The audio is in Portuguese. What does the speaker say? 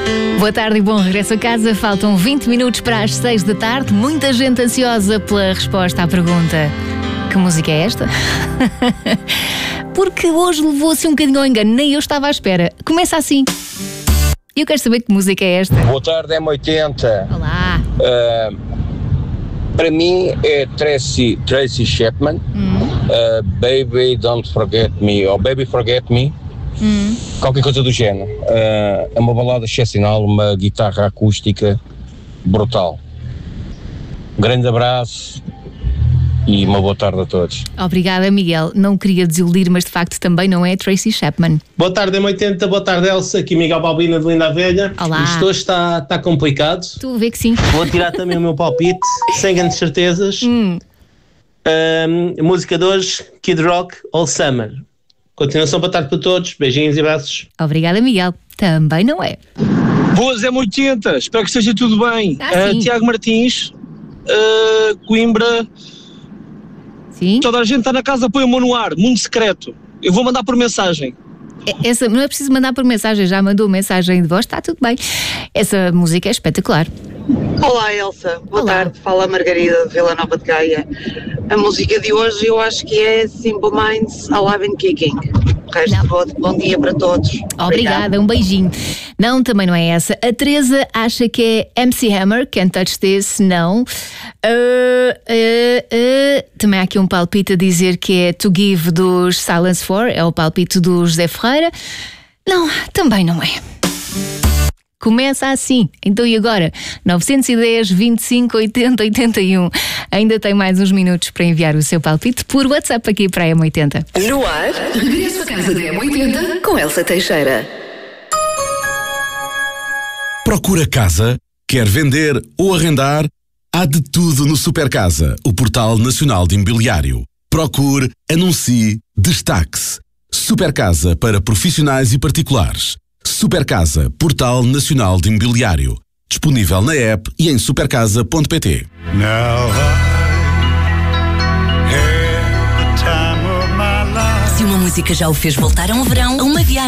Boa tarde e bom regresso a casa. Faltam 20 minutos para as 6 da tarde. Muita gente ansiosa pela resposta à pergunta: que música é esta? Porque hoje levou assim um bocadinho ao engano. Nem eu estava à espera. Começa assim. Eu quero saber que música é esta. Boa tarde, M80. Olá. Para mim é Tracy Chapman. Baby Don't Forget Me, ou Baby Forget Me. Qualquer coisa do género. É uma balada excepcional, uma guitarra acústica brutal. Um grande abraço e uma boa tarde a todos. Obrigada, Miguel. Não queria desiludir, mas de facto também não é Tracy Chapman. Boa tarde, M80. Boa tarde, Elsa. Aqui Miguel Balbina de Linda a Velha. Olá. Isto hoje está complicado. Estou a ver que sim. Vou tirar também o meu palpite, sem grandes certezas. Música de hoje, Kid Rock, All Summer. Continuação, boa tarde para todos. Beijinhos e abraços. Obrigada, Miguel. Também não é. Boas M80, espero que esteja tudo bem. Tiago Martins, Coimbra. Sim. Toda a gente está na casa, põe a mão no ar, mundo secreto. Eu vou mandar por mensagem. Essa, não é preciso mandar por mensagem, já mandou mensagem de voz, está tudo bem. Essa música é espetacular. Olá, Elsa. Boa Olá. tarde. Fala a Margarida de Vila Nova de Gaia. A música de hoje eu acho que é Simple Minds, Alive and Kicking. O resto, bom dia para todos. Obrigada, um beijinho. Não, também não é essa. A Teresa acha que é MC Hammer, Can't Touch This, não. Também há aqui um palpite a dizer que é To Give dos Silence 4, é o palpite do José Ferreira. Não, também não é. Começa assim. Então e agora? 910 25 80 81. Ainda tem mais uns minutos para enviar o seu palpite por WhatsApp aqui para a M80. No ar, regresso a casa da M80 com Elsa Teixeira. Procura casa? Quer vender ou arrendar? Há de tudo no Supercasa, o portal nacional de imobiliário. Procure, anuncie, destaque-se. Supercasa para profissionais e particulares. Supercasa, portal nacional de imobiliário. Disponível na app e em supercasa.pt. Se uma música já o fez voltar a um verão, a uma viagem